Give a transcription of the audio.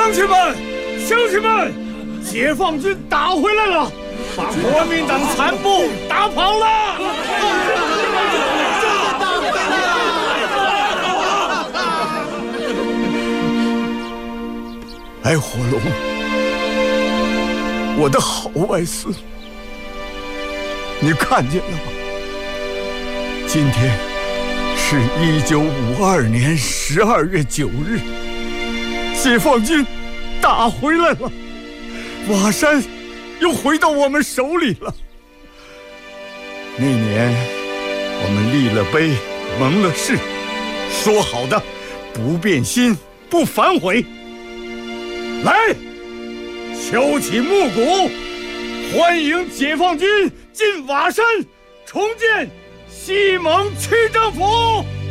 乡亲们，乡亲们，解放军打回来了，把国民党残部打跑了。 哎，火龙，我的好外孙，你看见了吗？今天是1952年12月9日，解放军打回来了，瓦山又回到我们手里了。那年我们立了碑，盟了誓，说好的不变心，不反悔。来，敲起木鼓，欢迎解放军进瓦山，重建西蒙区政府。